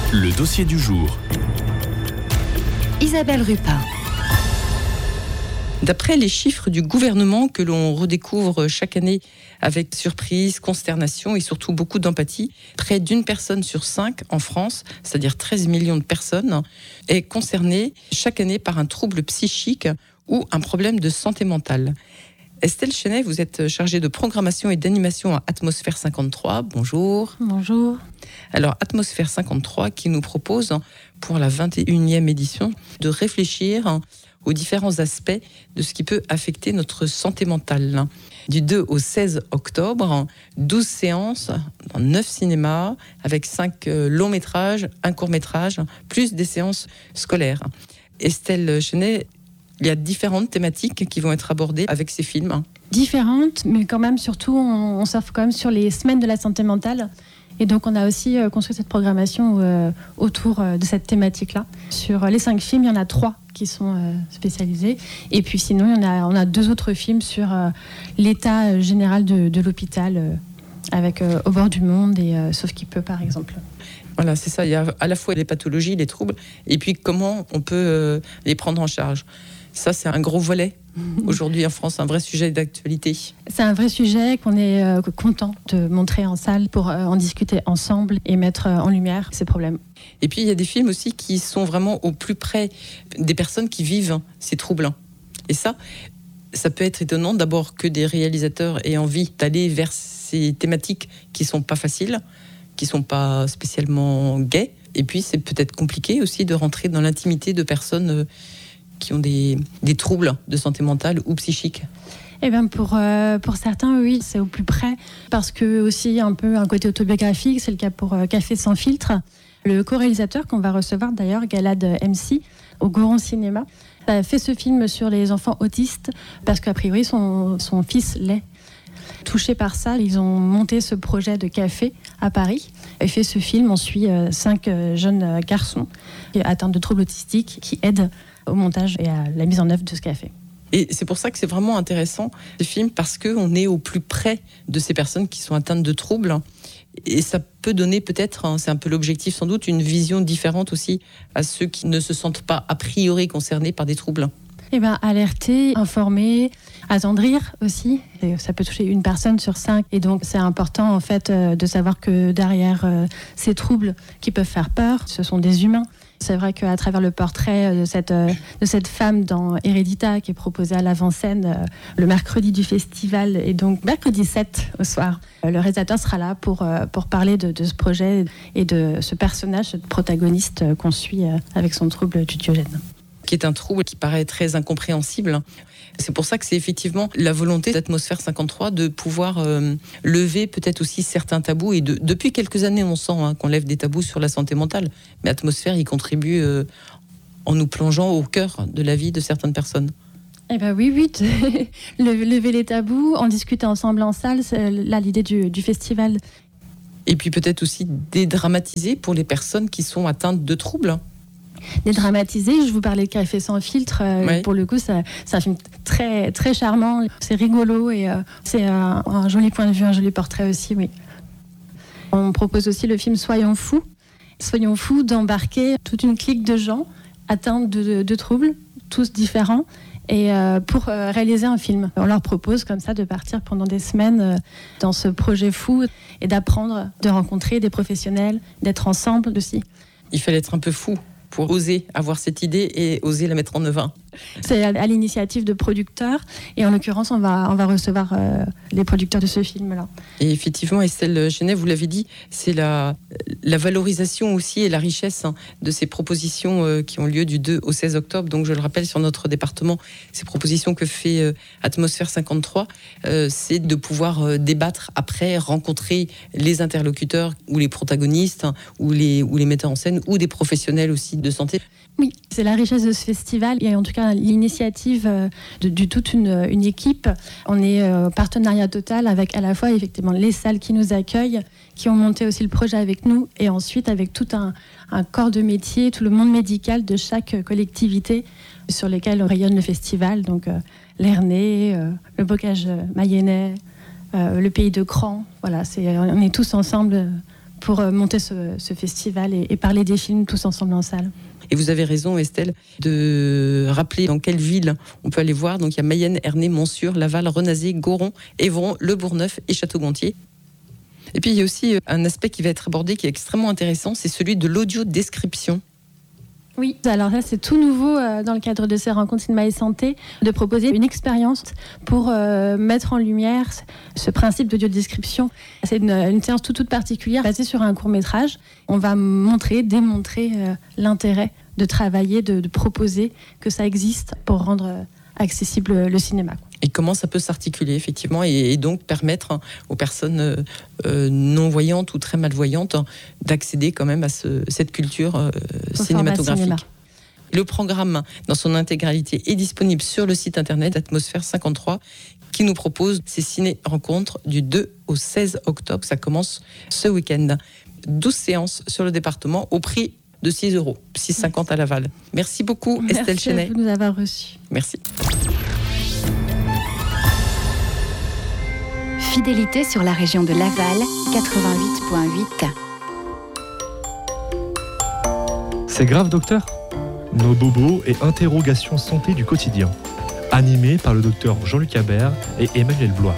Le dossier du jour. Isabelle Rupin. D'après les chiffres du gouvernement que l'on redécouvre chaque année avec surprise, consternation et surtout beaucoup d'empathie, près d'une personne sur 5 en France, c'est-à-dire 13 millions de personnes, est concernée chaque année par un trouble psychique ou un problème de santé mentale. Estelle Chenet, vous êtes chargée de programmation et d'animation à Atmosphère 53. Bonjour. Bonjour. Alors, Atmosphère 53 qui nous propose, pour la 21e édition, de réfléchir aux différents aspects de ce qui peut affecter notre santé mentale. Du 2 au 16 octobre, 12 séances dans 9 cinémas, avec 5 longs métrages, un court métrage, plus des séances scolaires. Estelle Chenet, il y a différentes thématiques qui vont être abordées avec ces films. Différentes, mais quand même, surtout, on surfe quand même sur les semaines de la santé mentale. Et donc, on a aussi construit cette programmation autour de cette thématique-là. Sur les 5 films, il y en a 3 qui sont spécialisés. Et puis sinon, on a 2 autres films sur l'état général de l'hôpital, avec Au bord du monde et Sauf qui peut, par exemple. Voilà, c'est ça. Il y a à la fois les pathologies, les troubles, et puis comment on peut les prendre en charge. Ça, c'est un gros volet. Aujourd'hui en France, un vrai sujet d'actualité. C'est un vrai sujet qu'on est content de montrer en salle pour en discuter ensemble et mettre en lumière ces problèmes. Et puis il y a des films aussi qui sont vraiment au plus près des personnes qui vivent ces troubles. Et ça peut être étonnant d'abord que des réalisateurs aient envie d'aller vers ces thématiques qui sont pas faciles, qui sont pas spécialement gaies. Et puis c'est peut-être compliqué aussi de rentrer dans l'intimité de personnes qui ont des troubles de santé mentale ou psychique. Eh bien pour certains, oui, c'est au plus près, parce que aussi un peu un côté autobiographique, c'est le cas pour Café sans filtre. Le co-réalisateur qu'on va recevoir d'ailleurs, Galad MC, au Goron Cinéma, a fait ce film sur les enfants autistes, parce qu'a priori son fils l'est. Touchés par ça, ils ont monté ce projet de café à Paris et fait ce film. On suit 5 jeunes garçons atteints de troubles autistiques qui aident au montage et à la mise en œuvre de ce café. Et c'est pour ça que c'est vraiment intéressant, ce film, parce qu'on est au plus près de ces personnes qui sont atteintes de troubles. Et ça peut donner peut-être, c'est un peu l'objectif sans doute, une vision différente aussi à ceux qui ne se sentent pas a priori concernés par des troubles. Eh bien, alerter, informer, attendrir aussi. Et ça peut toucher une personne sur 5. Et donc, c'est important en fait de savoir que derrière ces troubles qui peuvent faire peur, ce sont des humains. C'est vrai qu'à travers le portrait de cette femme dans Hérédita qui est proposée à l'avant-scène le mercredi du festival, et donc mercredi 7 au soir, le réalisateur sera là pour parler de ce projet et de ce personnage, ce protagoniste qu'on suit avec son trouble du Diogène. Qui est un trouble qui paraît très incompréhensible. C'est pour ça que c'est effectivement la volonté d'Atmosphère 53 de pouvoir lever peut-être aussi certains tabous. Et depuis quelques années, on sent qu'on lève des tabous sur la santé mentale. Mais Atmosphère y contribue en nous plongeant au cœur de la vie de certaines personnes. Eh ben oui, lever les tabous, en discuter ensemble en salle, c'est là l'idée du festival. Et puis peut-être aussi dédramatiser pour les personnes qui sont atteintes de troubles. Dédramatiser, je vous parlais de Café sans filtre, ouais. Pour le coup c'est un film très, très charmant, c'est rigolo et c'est un joli point de vue, un joli portrait aussi, oui. On propose aussi le film Soyons fous d'embarquer toute une clique de gens atteints de troubles, tous différents, et pour réaliser un film. On leur propose comme ça de partir pendant des semaines dans ce projet fou et d'apprendre, de rencontrer des professionnels, d'être ensemble aussi. Il fallait être un peu fou pour oser avoir cette idée et oser la mettre en œuvre. C'est à l'initiative de producteurs, et en l'occurrence, on va recevoir les producteurs de ce film-là. Et effectivement, Estelle Chenet, vous l'avez dit, c'est la valorisation aussi et la richesse de ces propositions qui ont lieu du 2 au 16 octobre. Donc, je le rappelle, sur notre département, ces propositions que fait Atmosphère 53, c'est de pouvoir débattre après, rencontrer les interlocuteurs ou les protagonistes ou les metteurs en scène ou des professionnels aussi de santé. Oui, c'est la richesse de ce festival et en tout cas l'initiative de toute une équipe. On est partenariat total avec à la fois effectivement les salles qui nous accueillent, qui ont monté aussi le projet avec nous, et ensuite avec tout un corps de métier, tout le monde médical de chaque collectivité sur lesquels rayonne le festival. Donc l'Ernée, le Bocage mayennais, le pays de Cran. Voilà, on est tous ensemble pour monter ce festival et parler des films tous ensemble en salle. Et vous avez raison, Estelle, de rappeler dans quelle ville on peut aller voir. Donc il y a Mayenne, Ernée, Montsûrs, Laval, Renazé, Goron, Évron, Le Bourgneuf et Château-Gontier. Et puis il y a aussi un aspect qui va être abordé qui est extrêmement intéressant, c'est celui de l'audio-description. Oui, alors là c'est tout nouveau dans le cadre de ces rencontres Cinéma et Santé, de proposer une expérience pour mettre en lumière ce principe d'audio-description. C'est une séance toute particulière basée sur un court-métrage. On va démontrer l'intérêt de travailler, de proposer que ça existe pour rendre accessible le cinéma. Et comment ça peut s'articuler, effectivement, et donc permettre aux personnes non-voyantes ou très malvoyantes d'accéder quand même à cette culture cinématographique. Le programme, dans son intégralité, est disponible sur le site internet Atmosphère 53, qui nous propose ces ciné-rencontres du 2 au 16 octobre. Ça commence ce week-end. 12 séances sur le département au prix de 6 €, 6,50 à Laval. Merci beaucoup, Estelle Chenet. Merci de nous avoir reçus. Merci. Fidélité sur la région de Laval, 88.8. C'est grave, docteur ? Nos bobos et interrogations santé du quotidien. Animé par le docteur Jean-Luc Habert et Emmanuel Blois.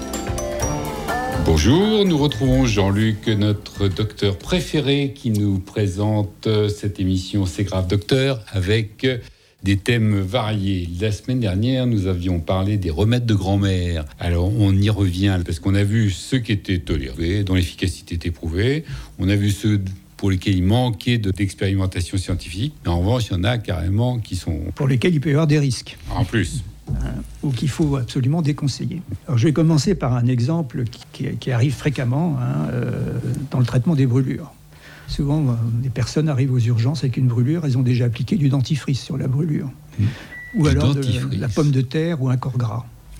Bonjour, nous retrouvons Jean-Luc, notre docteur préféré, qui nous présente cette émission C'est grave, docteur, avec des thèmes variés. La semaine dernière, nous avions parlé des remèdes de grand-mère. Alors, on y revient, parce qu'on a vu ceux qui étaient tolérés, dont l'efficacité était prouvée. On a vu ceux pour lesquels il manquait d'expérimentation scientifique. Mais en revanche, il y en a carrément qui sont... Pour lesquels il peut y avoir des risques. En plus. Ou qu'il faut absolument déconseiller. Alors, je vais commencer par un exemple qui arrive fréquemment dans le traitement des brûlures. Souvent, des personnes arrivent aux urgences avec une brûlure, elles ont déjà appliqué du dentifrice sur la brûlure. Ou alors de la pomme de terre ou un corps gras.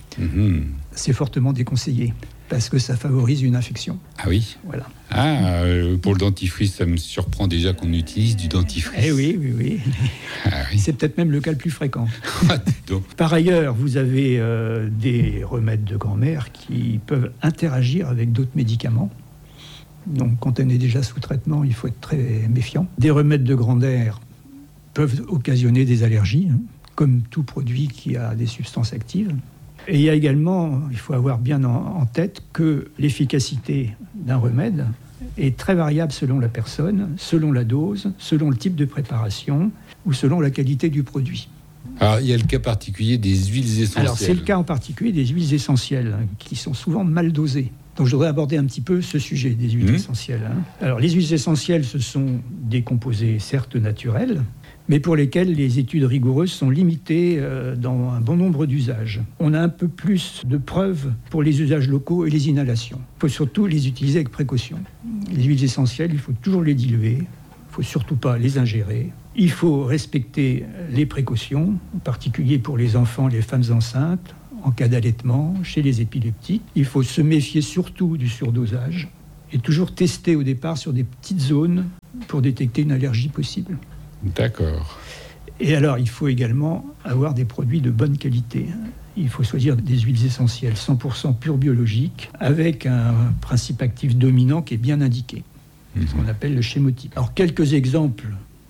C'est fortement déconseillé, parce que ça favorise une infection. Ah oui. Voilà. Pour le dentifrice, ça me surprend déjà qu'on utilise du dentifrice. Eh oui. Ah oui. C'est peut-être même le cas le plus fréquent. Par ailleurs, vous avez des remèdes de grand-mère qui peuvent interagir avec d'autres médicaments. Donc, quand on est déjà sous traitement, il faut être très méfiant. Des remèdes de grand-mère peuvent occasionner des allergies, comme tout produit qui a des substances actives. Et il y a également, il faut avoir bien en tête que l'efficacité d'un remède est très variable selon la personne, selon la dose, selon le type de préparation ou selon la qualité du produit. Alors, il y a le cas particulier des huiles essentielles. Alors, c'est le cas en particulier des huiles essentielles, qui sont souvent mal dosées. Donc, je voudrais aborder un petit peu ce sujet des huiles essentielles. Alors, les huiles essentielles, ce sont des composés, certes naturels, mais pour lesquels les études rigoureuses sont limitées dans un bon nombre d'usages. On a un peu plus de preuves pour les usages locaux et les inhalations. Il faut surtout les utiliser avec précaution. Les huiles essentielles, il faut toujours les diluer, il ne faut surtout pas les ingérer. Il faut respecter les précautions, en particulier pour les enfants, les femmes enceintes, en cas d'allaitement, chez les épileptiques. Il faut se méfier surtout du surdosage et toujours tester au départ sur des petites zones pour détecter une allergie possible. D'accord. Et alors, il faut également avoir des produits de bonne qualité. Il faut choisir des huiles essentielles 100% pure biologiques avec un principe actif dominant qui est bien indiqué, ce qu'on appelle le schémotype. Alors, quelques exemples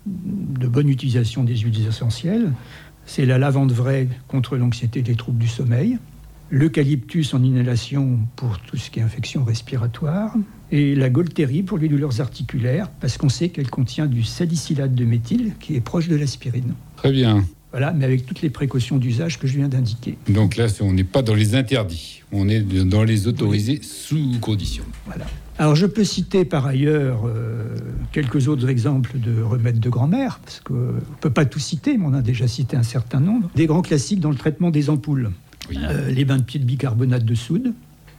de bonne utilisation des huiles essentielles. C'est la lavande vraie contre l'anxiété des troubles du sommeil, l'eucalyptus en inhalation pour tout ce qui est infection respiratoire, et la Golterie pour les douleurs articulaires, parce qu'on sait qu'elle contient du salicylate de méthyle, qui est proche de l'aspirine. Très bien. Voilà, mais avec toutes les précautions d'usage que je viens d'indiquer. Donc là, on n'est pas dans les interdits, on est dans les autorisés sous condition. Voilà. Alors, je peux citer par ailleurs quelques autres exemples de remèdes de grand-mère, parce qu'on ne peut pas tout citer, mais on a déjà cité un certain nombre. Des grands classiques dans le traitement des ampoules. Oui. Les bains de pieds de bicarbonate de soude,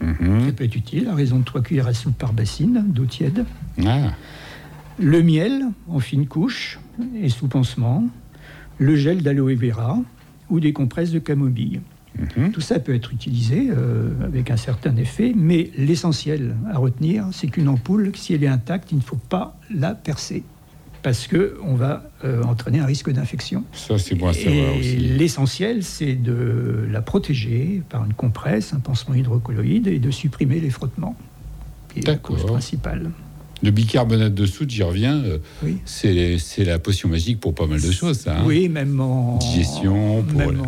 ça peut être utile, à raison de 3 cuillères à soupe par bassine d'eau tiède. Le miel en fine couche et sous pansement, le gel d'aloe vera ou des compresses de camomille. Tout ça peut être utilisé avec un certain effet, mais l'essentiel à retenir, c'est qu'une ampoule, si elle est intacte, il ne faut pas la percer, parce qu'on va entraîner un risque d'infection. Ça, c'est bon à savoir aussi. L'essentiel, c'est de la protéger par une compresse, un pansement hydrocolloïde, et de supprimer les frottements, qui est la cause principale. Le bicarbonate de soude, j'y reviens, Oui. c'est la potion magique pour pas mal de choses, ça. Oui, même en digestion, même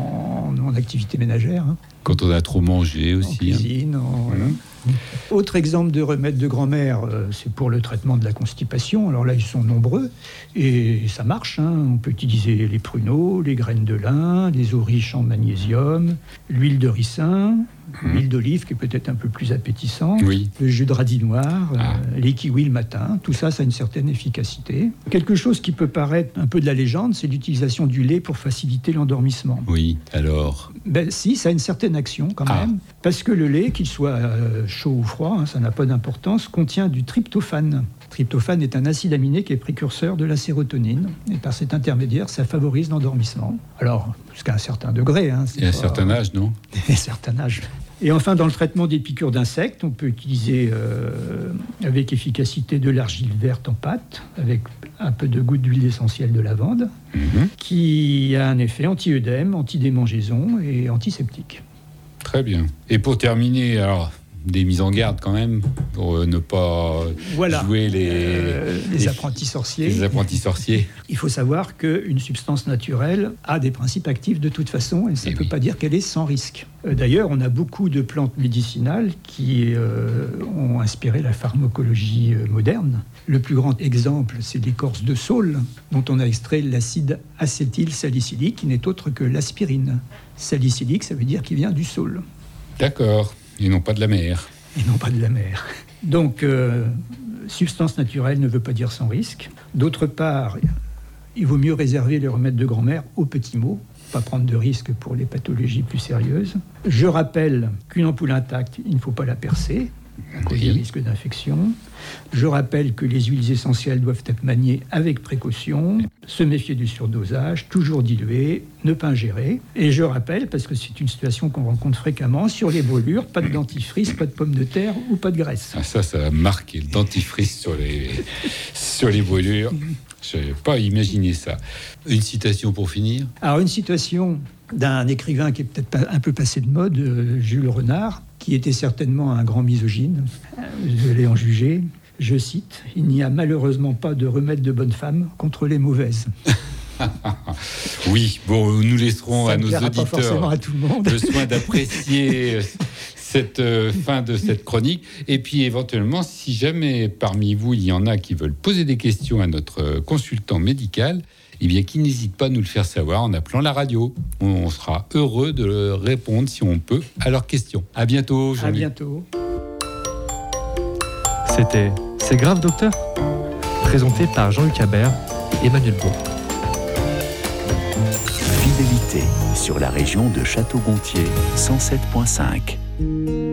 en activité ménagère. Quand on a trop mangé aussi. En cuisine. Voilà. Autre exemple de remède de grand-mère, c'est pour le traitement de la constipation. Alors là, ils sont nombreux et ça marche. On peut utiliser les pruneaux, les graines de lin, les eaux riches en magnésium, l'huile de ricin, l'huile d'olive qui est peut-être un peu plus appétissante, le jus de radis noir, les kiwis le matin. Tout ça, ça a une certaine efficacité. Quelque chose qui peut paraître un peu de la légende, c'est l'utilisation du lait pour faciliter l'endormissement. Oui, alors Si, ça a une certaine action quand même, parce que le lait, qu'il soit chaud ou froid, ça n'a pas d'importance, contient du tryptophane. Le tryptophane est un acide aminé qui est précurseur de la sérotonine, et par cet intermédiaire, ça favorise l'endormissement. Alors, jusqu'à un certain degré. Et à un certain âge, non ? À un certain âge. Et enfin, dans le traitement des piqûres d'insectes, on peut utiliser avec efficacité de l'argile verte en pâte, avec un peu de goutte d'huile essentielle de lavande, qui a un effet anti-œdème, anti-démangeaison et antiseptique. Très bien. Et pour terminer, alors, des mises en garde quand même, pour ne pas jouer les apprentis sorciers. Les apprentis sorciers. Il faut savoir qu'une substance naturelle a des principes actifs de toute façon, et ça ne peut pas dire qu'elle est sans risque. D'ailleurs, on a beaucoup de plantes médicinales qui ont inspiré la pharmacologie moderne. Le plus grand exemple, c'est l'écorce de saule, dont on a extrait l'acide acétylsalicylique, qui n'est autre que l'aspirine. Salicylique, ça veut dire qu'il vient du saule. D'accord, et non pas de la mer. Et non pas de la mer. Donc, substance naturelle ne veut pas dire sans risque. D'autre part, il vaut mieux réserver les remèdes de grand-mère aux petits mots, pas prendre de risques pour les pathologies plus sérieuses. Je rappelle qu'une ampoule intacte, il ne faut pas la percer, à cause des risques d'infection. Je rappelle que les huiles essentielles doivent être maniées avec précaution, se méfier du surdosage, toujours diluer, ne pas ingérer. Et je rappelle, parce que c'est une situation qu'on rencontre fréquemment, sur les brûlures, pas de dentifrice, pas de pommes de terre ou pas de graisse. Ça a marqué le dentifrice sur les brûlures. Je n'avais pas imaginé ça. Une citation pour finir ? Alors, une citation d'un écrivain qui est peut-être un peu passé de mode, Jules Renard, qui était certainement un grand misogyne. Vous allez en juger. Je cite, « Il n'y a malheureusement pas de remède de bonne femme contre les mauvaises. » Oui, bon, nous laisserons à nos auditeurs pas forcément à tout le monde. le soin d'apprécier cette fin de cette chronique. Et puis éventuellement, si jamais parmi vous, il y en a qui veulent poser des questions à notre consultant médical, eh bien, qu'ils n'hésitent pas à nous le faire savoir en appelant la radio. On sera heureux de répondre, si on peut, à leurs questions. À bientôt, Jean-Luc. À bientôt. C'était C'est grave, docteur ? Présenté par Jean-Luc Habert et Emmanuel Bourg. Fidélité sur la région de Château-Gontier 107.5.